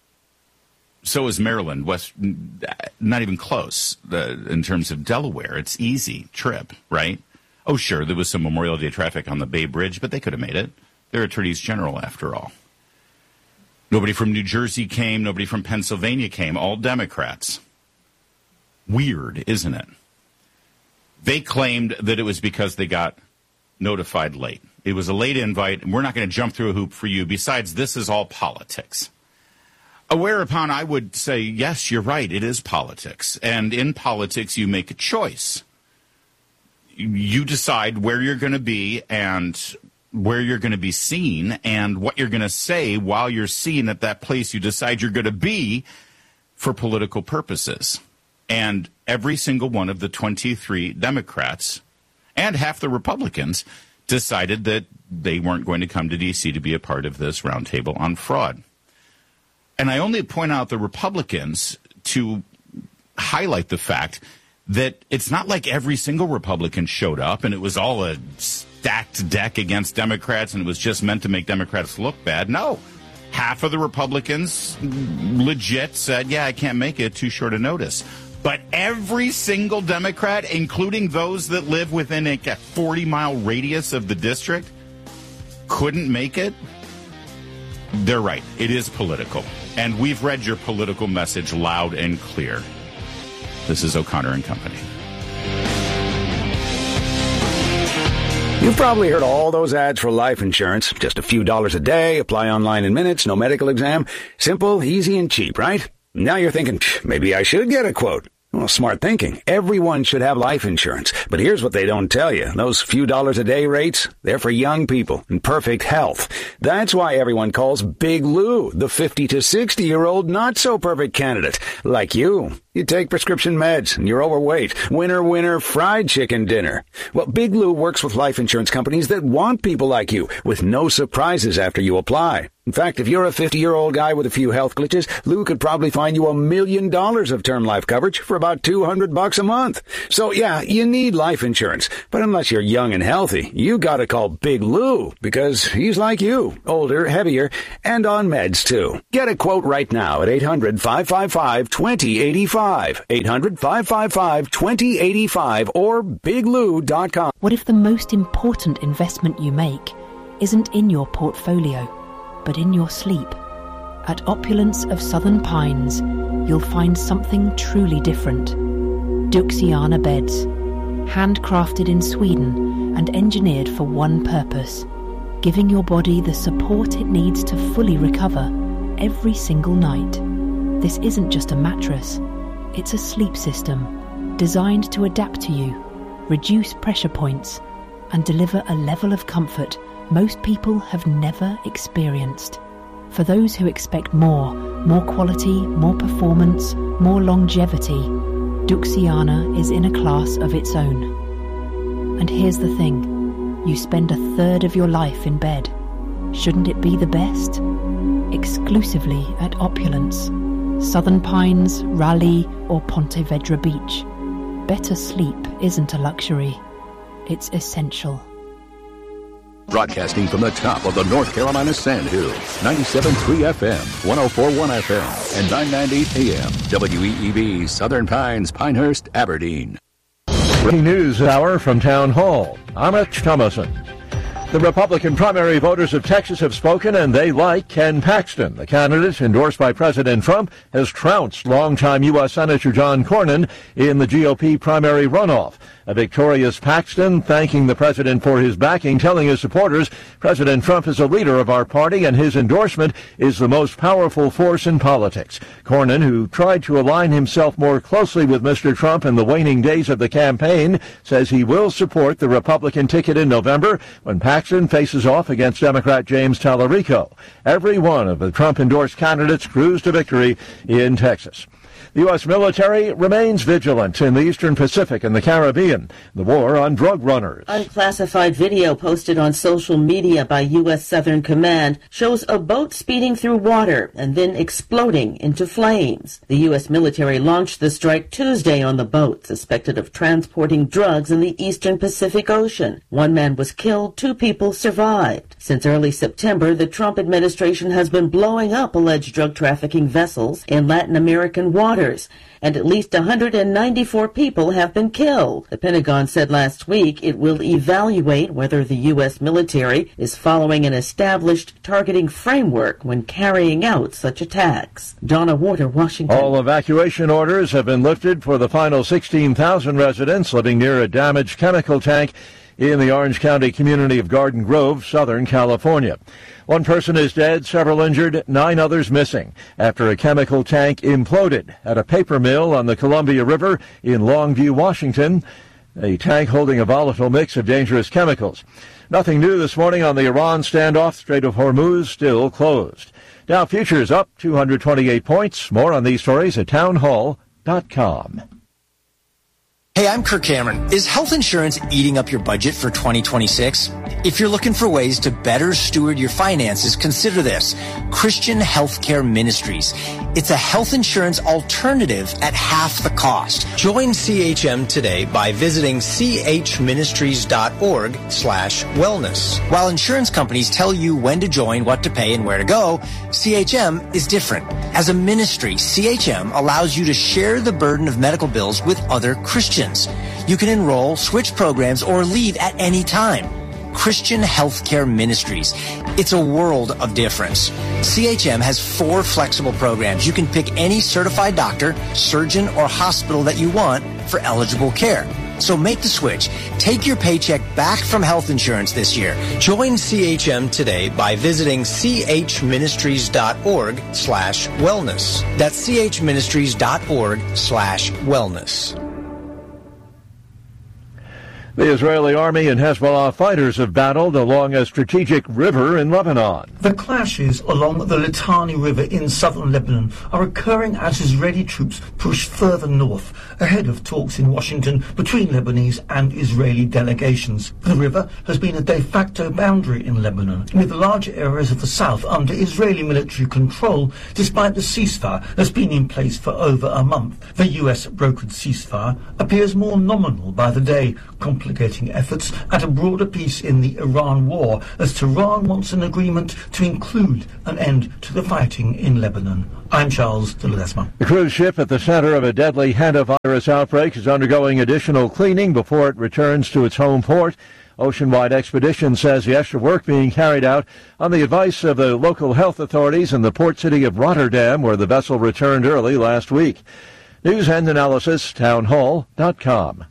So is Maryland, not even close in terms of Delaware. It's easy trip, right? Oh, sure, there was some Memorial Day traffic on the Bay Bridge, but they could have made it. They're attorneys general, after all. Nobody from New Jersey came. Nobody from Pennsylvania came. All Democrats. Weird, isn't it? They claimed that it was because they got notified late. It was a late invite, and we're not going to jump through a hoop for you. Besides, this is all politics. Whereupon I would say, yes, you're right, it is politics. And in politics, you make a choice. You decide where you're going to be and where you're going to be seen and what you're going to say while you're seen at that place you decide you're going to be for political purposes. And every single one of the 23 Democrats and half the Republicans decided that they weren't going to come to D.C. to be a part of this roundtable on fraud. And I only point out the Republicans to highlight the fact that it's not like every single Republican showed up and it was all a stacked deck against Democrats and it was just meant to make Democrats look bad. No. Half of the Republicans legit said, yeah, I can't make it, too short a notice. But every single Democrat, including those that live within a 40-mile radius of the district, couldn't make it. They're right. It is political. And we've read your political message loud and clear. This is O'Connor and Company. You've probably heard all those ads for life insurance. Just a few dollars a day, apply online in minutes, no medical exam. Simple, easy, and cheap, right? Now you're thinking, maybe I should get a quote. Well, smart thinking. Everyone should have life insurance. But here's what they don't tell you. Those few dollars a day rates, they're for young people in perfect health. That's why everyone calls Big Lou the 50 to 60-year-old not-so-perfect candidate, like you. You take prescription meds and you're overweight. Winner, fried chicken dinner. Well, Big Lou works with life insurance companies that want people like you with no surprises after you apply. In fact, if you're a 50-year-old guy with a few health glitches, Lou could probably find you $1 million of term life coverage for about $200 a month. So yeah, you need life insurance. But unless you're young and healthy, you gotta call Big Lou because he's like you, older, heavier, and on meds too. Get a quote right now at 800-555-2085. 800-555-2085 or biglou.com. What if the most important investment you make isn't in your portfolio, but in your sleep? At Opulence of Southern Pines, you'll find something truly different. Duxiana beds, handcrafted in Sweden and engineered for one purpose, giving your body the support it needs to fully recover every single night. This isn't just a mattress, it's a sleep system designed to adapt to you, reduce pressure points, and deliver a level of comfort most people have never experienced. For those who expect more quality, more performance, more longevity, Duxiana is in a class of its own. And here's the thing, you spend a third of your life in bed. Shouldn't it be the best? Exclusively at Opulence, Southern Pines, Raleigh, or Ponte Vedra Beach. Better sleep isn't a luxury, it's essential. Broadcasting from the top of the North Carolina Sandhills, 97.3 FM, 104.1 FM, and 990 AM, WEEB, Southern Pines, Pinehurst, Aberdeen. Breaking news hour from Town Hall. I'm Rich Thomason. The Republican primary voters of Texas have spoken, and they like Ken Paxton. The candidate, endorsed by President Trump, has trounced longtime U.S. Senator John Cornyn in the GOP primary runoff. A victorious Paxton thanking the president for his backing, telling his supporters, President Trump is a leader of our party and his endorsement is the most powerful force in politics. Cornyn, who tried to align himself more closely with Mr. Trump in the waning days of the campaign, says he will support the Republican ticket in November when Paxton faces off against Democrat James Tallarico. Every one of the Trump-endorsed candidates cruised to victory in Texas. The U.S. military remains vigilant in the Eastern Pacific and the Caribbean. The war on drug runners. Unclassified video posted on social media by U.S. Southern Command shows a boat speeding through water and then exploding into flames. The U.S. military launched the strike Tuesday on the boat, suspected of transporting drugs in the Eastern Pacific Ocean. One man was killed, 2 people survived. Since early September, the Trump administration has been blowing up alleged drug trafficking vessels in Latin American waters, and at least 194 people have been killed. The Pentagon said last week it will evaluate whether the U.S. military is following an established targeting framework when carrying out such attacks. Donna Warder, Washington. All evacuation orders have been lifted for the final 16,000 residents living near a damaged chemical tank in the Orange County community of Garden Grove, Southern California. 1 person is dead, several injured, 9 others missing after a chemical tank imploded at a paper mill on the Columbia River in Longview, Washington, a tank holding a volatile mix of dangerous chemicals. Nothing new this morning on the Iran standoff. Strait of Hormuz still closed. Dow futures up 228 points. More on these stories at townhall.com. Hey, I'm Kirk Cameron. Is health insurance eating up your budget for 2026? If you're looking for ways to better steward your finances, consider this: Christian Healthcare Ministries. It's a health insurance alternative at half the cost. Join CHM today by visiting chministries.org/wellness. While insurance companies tell you when to join, what to pay, and where to go, CHM is different. As a ministry, CHM allows you to share the burden of medical bills with other Christians. You can enroll, switch programs, or leave at any time. Christian Healthcare Ministries. It's a world of difference. CHM has 4 flexible programs. You can pick any certified doctor, surgeon, or hospital that you want for eligible care. So make the switch. Take your paycheck back from health insurance this year. Join CHM today by visiting chministries.org/wellness. That's chministries.org/wellness. The Israeli army and Hezbollah fighters have battled along a strategic river in Lebanon. The clashes along the Litani River in southern Lebanon are occurring as Israeli troops push further north, ahead of talks in Washington between Lebanese and Israeli delegations. The river has been a de facto boundary in Lebanon, with large areas of the south under Israeli military control, despite the ceasefire that's been in place for over a month. The US-brokered ceasefire appears more nominal by the day, complicating efforts at a broader peace in the Iran war, as Tehran wants an agreement to include an end to the fighting in Lebanon. I'm Charles de Ledesma. The cruise ship at the center of a deadly hantavirus outbreak is undergoing additional cleaning before it returns to its home port. Oceanwide Expedition says the extra work being carried out on the advice of the local health authorities in the port city of Rotterdam, where the vessel returned early last week. News and analysis, townhall.com.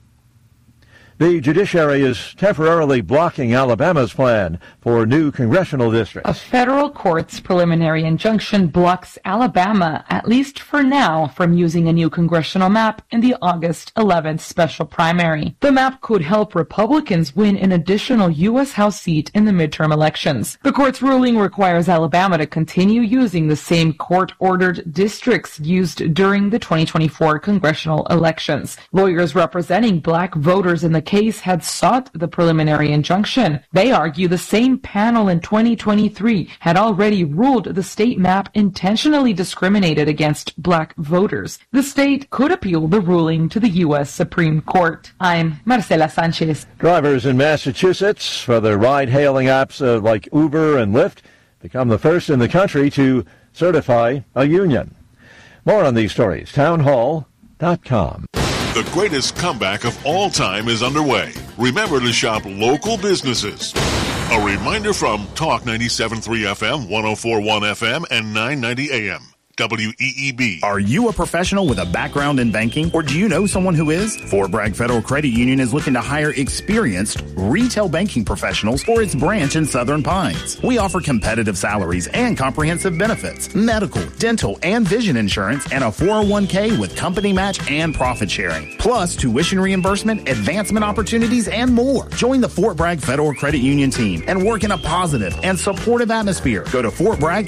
The judiciary is temporarily blocking Alabama's plan for new congressional districts. A federal court's preliminary injunction blocks Alabama, at least for now, from using a new congressional map in the August 11th special primary. The map could help Republicans win an additional U.S. House seat in the midterm elections. The court's ruling requires Alabama to continue using the same court-ordered districts used during the 2024 congressional elections. Lawyers representing black voters in the case had sought the preliminary injunction. They argue the same panel in 2023 had already ruled the state map intentionally discriminated against black voters. The state could appeal the ruling to the U.S. Supreme Court. I'm Marcela Sanchez. Drivers in Massachusetts for the ride-hailing apps like Uber and Lyft become the first in the country to certify a union. More on these stories, townhall.com. The greatest comeback of all time is underway. Remember to shop local businesses. A reminder from Talk 97.3 FM, 104.1 FM, and 990 AM. WEEB. Are you a professional with a background in banking, or do you know someone who is? Fort Bragg Federal Credit Union is looking to hire experienced retail banking professionals for its branch in Southern Pines. We offer competitive salaries and comprehensive benefits, medical, dental, and vision insurance, and a 401k with company match and profit sharing, plus tuition reimbursement, advancement opportunities, and more. Join the Fort Bragg Federal Credit Union team and work in a positive and supportive atmosphere. Go to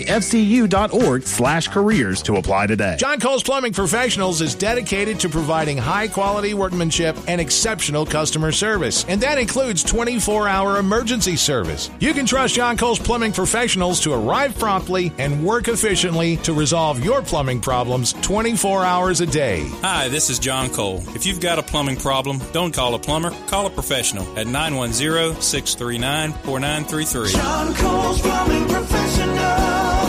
fortbraggfcu.org/careers to apply today. John Cole's Plumbing Professionals is dedicated to providing high-quality workmanship and exceptional customer service, and that includes 24-hour emergency service. You can trust John Cole's Plumbing Professionals to arrive promptly and work efficiently to resolve your plumbing problems 24 hours a day. Hi, this is John Cole. If you've got a plumbing problem, don't call a plumber, call a professional at 910-639-4933. John Cole's Plumbing Professionals.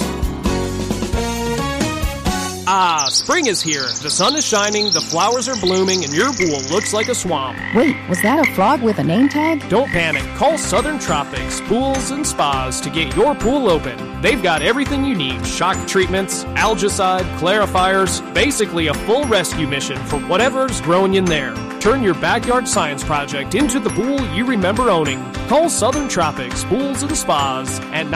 Ah, spring is here. The sun is shining, the flowers are blooming, and your pool looks like a swamp. Wait, was that a frog with a name tag? Don't panic. Call Southern Tropics Pools and Spas to get your pool open. They've got everything you need. Shock treatments, algicide, clarifiers, basically a full rescue mission for whatever's growing in there. Turn your backyard science project into the pool you remember owning. Call Southern Tropics Pools and Spas at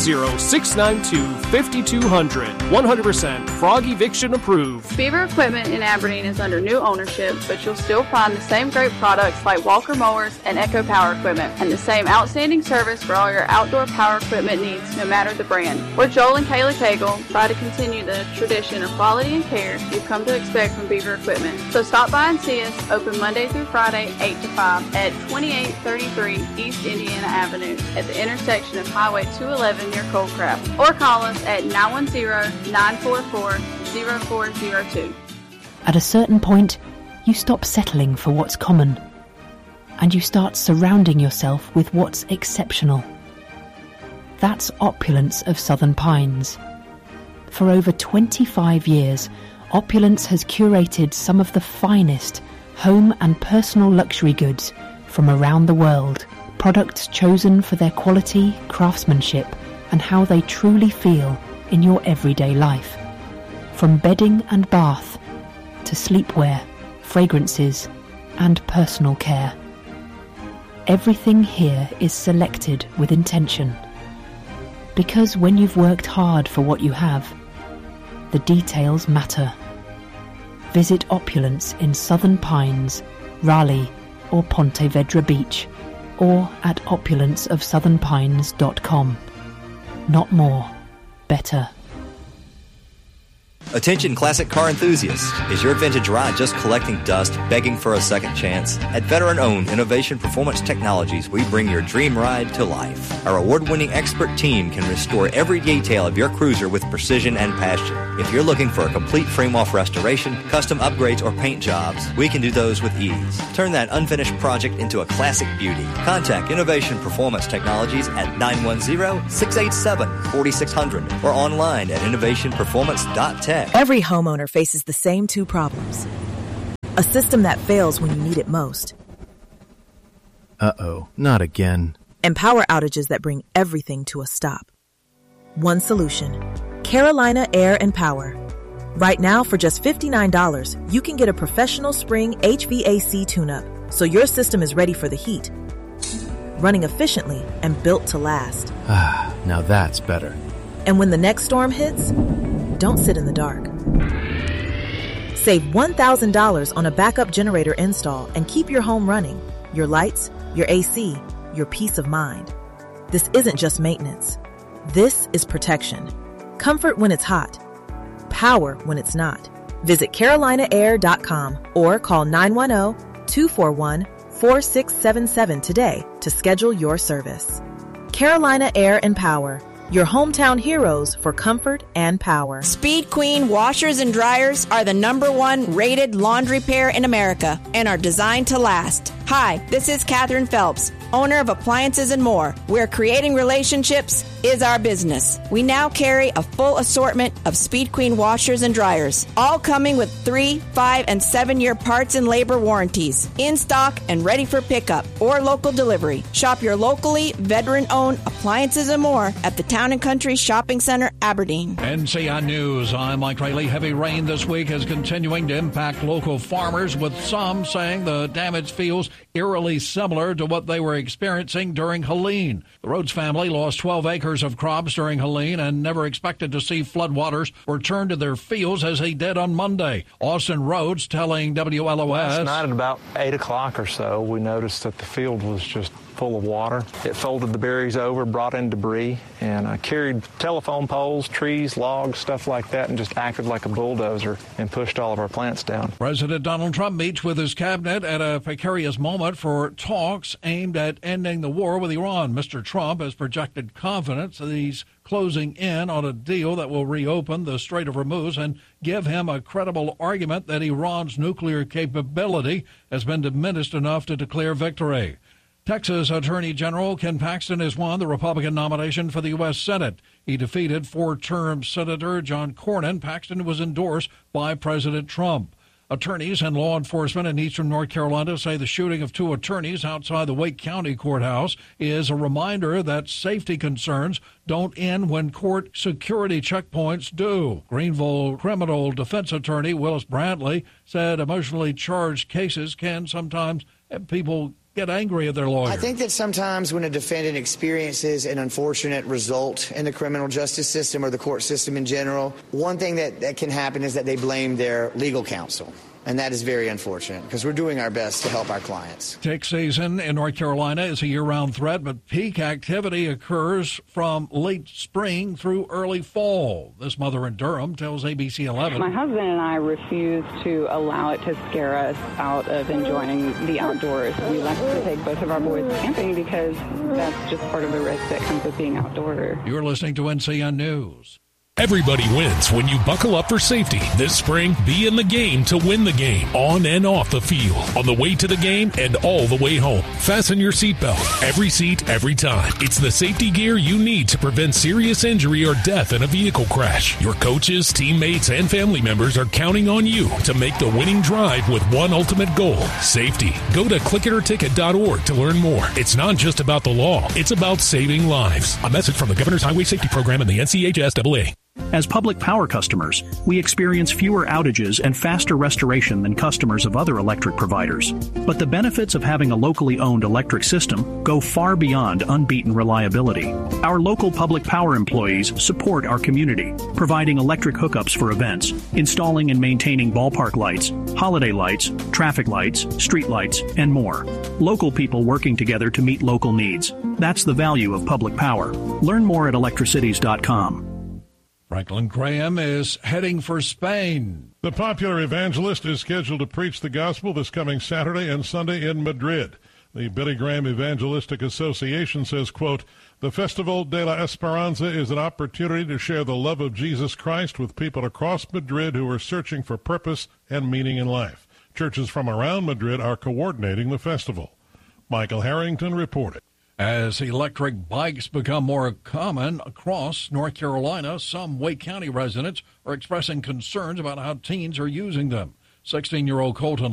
910-692-5200. 100% frog eviction approved. Beaver Equipment in Aberdeen is under new ownership, but you'll still find the same great products like Walker Mowers and Echo Power Equipment, and the same outstanding service for all your outdoor power equipment needs, no matter the brand. We're Joel and Kayla Cagle, try to continue the tradition of quality and care you've come to expect from Beaver Equipment. So stop by and see us, open Monday through Friday, 8 to 5, at 2833 East Indiana Avenue, at the intersection of Highway 211 near Coldcraft. Or call us at 910-944-0402. At a certain point, you stop settling for what's common, and you start surrounding yourself with what's exceptional. That's Opulence of Southern Pines. For over 25 years, Opulence has curated some of the finest home and personal luxury goods from around the world. Products chosen for their quality, craftsmanship, and how they truly feel in your everyday life. From bedding and bath to sleepwear, fragrances, and personal care. Everything here is selected with intention. Because when you've worked hard for what you have, the details matter. Visit Opulence in Southern Pines, Raleigh, or Ponte Vedra Beach, or at opulenceofsouthernpines.com. Not more, better. Attention classic car enthusiasts. Is your vintage ride just collecting dust, begging for a second chance? At veteran-owned Innovation Performance Technologies, we bring your dream ride to life. Our award-winning expert team can restore every detail of your cruiser with precision and passion. If you're looking for a complete frame-off restoration, custom upgrades, or paint jobs, we can do those with ease. Turn that unfinished project into a classic beauty. Contact Innovation Performance Technologies at 910-687-4600 or online at innovationperformance.tech. Every homeowner faces the same two problems. A system that fails when you need it most. Uh-oh, not again. And power outages that bring everything to a stop. One solution. Carolina Air and Power. Right now, for just $59, you can get a professional spring HVAC tune-up, so your system is ready for the heat. Running efficiently and built to last. Ah, now that's better. And when the next storm hits, don't sit in the dark. Save $1,000 on a backup generator install and keep your home running, your lights, your AC, your peace of mind. This isn't just maintenance. This is protection. Comfort when it's hot. Power when it's not. Visit CarolinaAir.com or call 910-241-4677 today to schedule your service. Carolina Air and Power. Your hometown heroes for comfort and power. Speed Queen washers and dryers are the #1 rated laundry pair in America and are designed to last. Hi, this is Katherine Phelps, owner of Appliances and More, where creating relationships is our business. We now carry a full assortment of Speed Queen washers and dryers, all coming with 3, 5, and 7-year parts and labor warranties, in stock and ready for pickup or local delivery. Shop your locally veteran-owned Appliances and More at the Town & Country Shopping Center, Aberdeen. NCI News, I'm Mike Riley. Heavy rain this week is continuing to impact local farmers, with some saying the damage feels eerily similar to what they were experiencing during Helene. The Rhodes family lost 12 acres of crops during Helene and never expected to see floodwaters return to their fields as they did on Monday. Austin Rhodes telling WLOS. Last night at about 8 o'clock or so, we noticed that the field was just full of water. It folded the berries over, brought in debris, and carried telephone poles, trees, logs, stuff like that, and just acted like a bulldozer and pushed all of our plants down. President Donald Trump meets with his cabinet at a precarious moment for talks aimed at ending the war with Iran. Mr. Trump has projected confidence that he's closing in on a deal that will reopen the Strait of Hormuz and give him a credible argument that Iran's nuclear capability has been diminished enough to declare victory. Texas Attorney General Ken Paxton has won the Republican nomination for the U.S. Senate. He defeated four-term Senator John Cornyn. Paxton was endorsed by President Trump. Attorneys and law enforcement in eastern North Carolina say the shooting of 2 attorneys outside the Wake County courthouse is a reminder that safety concerns don't end when court security checkpoints do. Greenville criminal defense attorney Willis Brantley said emotionally charged cases can sometimes have people get angry at their lawyer. I think that sometimes when a defendant experiences an unfortunate result in the criminal justice system or the court system in general, one thing that can happen is that they blame their legal counsel. And that is very unfortunate because we're doing our best to help our clients. Tick season in North Carolina is a year-round threat, but peak activity occurs from late spring through early fall. This mother in Durham tells ABC 11. My husband and I refuse to allow it to scare us out of enjoying the outdoors. We like to take both of our boys camping because that's just part of the risk that comes with being outdoors. You're listening to NCN News. Everybody wins when you buckle up for safety. This spring, be in the game to win the game, on and off the field, on the way to the game and all the way home. Fasten your seatbelt. Every seat, every time. It's the safety gear you need to prevent serious injury or death in a vehicle crash. Your coaches, teammates, and family members are counting on you to make the winning drive with one ultimate goal: safety. Go to clickitorticket.org to learn more. It's not just about the law. It's about saving lives. A message from the Governor's Highway Safety Program and the NCHSAA. As public power customers, we experience fewer outages and faster restoration than customers of other electric providers. But the benefits of having a locally owned electric system go far beyond unbeaten reliability. Our local public power employees support our community, providing electric hookups for events, installing and maintaining ballpark lights, holiday lights, traffic lights, street lights, and more. Local people working together to meet local needs. That's the value of public power. Learn more at electricities.com. Franklin Graham is heading for Spain. The popular evangelist is scheduled to preach the gospel this coming Saturday and Sunday in Madrid. The Billy Graham Evangelistic Association says, quote, "The Festival de la Esperanza is an opportunity to share the love of Jesus Christ with people across Madrid who are searching for purpose and meaning in life. Churches from around Madrid are coordinating the festival." Michael Harrington reported. As electric bikes become more common across North Carolina, some Wake County residents are expressing concerns about how teens are using them. 16-year-old Colton